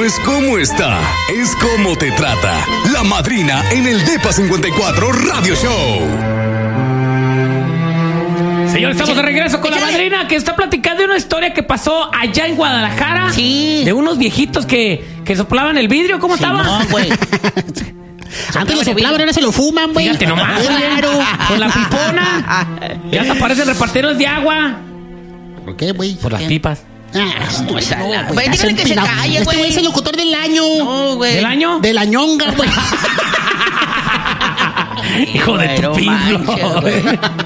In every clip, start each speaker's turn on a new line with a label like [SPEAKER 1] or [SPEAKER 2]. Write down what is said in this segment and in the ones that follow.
[SPEAKER 1] es como está, es como te trata. La Madrina en el Depa 54 Radio Show.
[SPEAKER 2] Señor, estamos de regreso con la Madrina, que está platicando de una historia que pasó allá en Guadalajara.
[SPEAKER 3] Sí.
[SPEAKER 2] De unos viejitos que soplaban el vidrio. ¿Cómo estaba?
[SPEAKER 3] No, güey.
[SPEAKER 4] Antes lo soplaban, ahora se lo fuman, güey.
[SPEAKER 2] Fíjate nomás.
[SPEAKER 4] Claro.
[SPEAKER 2] Con la pipona. Ya hasta parecen repartidores de agua.
[SPEAKER 4] ¿Por qué, güey?
[SPEAKER 2] Por las pipas.
[SPEAKER 3] Güey, dígale que se calle,
[SPEAKER 4] Este
[SPEAKER 3] güey.
[SPEAKER 4] güey es el locutor del año.
[SPEAKER 3] No, güey.
[SPEAKER 2] ¿Del año?
[SPEAKER 4] De la ñonga, güey.
[SPEAKER 2] Hijo de tu
[SPEAKER 3] No
[SPEAKER 2] piflo.
[SPEAKER 3] manches, güey.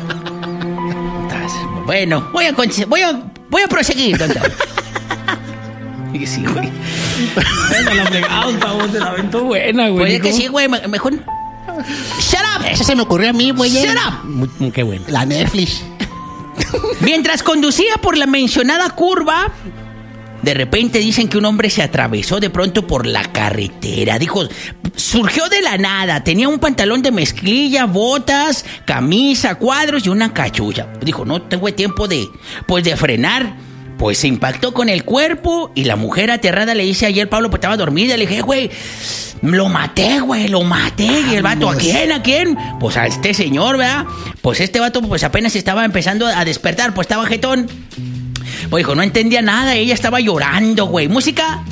[SPEAKER 3] Bueno, voy a proseguir, tonto.
[SPEAKER 2] Y sí, güey. Venga, la fregada, se la aventó buena, güey.
[SPEAKER 3] Puede que sí, güey. Mejor. ¡Shut up!
[SPEAKER 4] Eso se me ocurrió a mí, güey.
[SPEAKER 3] ¡Shut up!
[SPEAKER 2] Qué bueno.
[SPEAKER 4] La Netflix.
[SPEAKER 3] Mientras conducía por la mencionada curva, de repente dicen que un hombre se atravesó de pronto por la carretera. Dijo, surgió de la nada. Tenía un pantalón de mezclilla, botas, camisa, cuadros y una cachucha. Dijo, no tengo tiempo de frenar. Pues se impactó con el cuerpo y la mujer aterrada le dice ayer, Pablo, pues estaba dormida. Le dije, güey, lo maté, güey, lo maté. Y el vato, ¿a quién? Pues a este señor, ¿verdad? Pues este vato pues apenas estaba empezando a despertar, pues estaba jetón. Pues dijo, no entendía nada, ella estaba llorando, güey. Música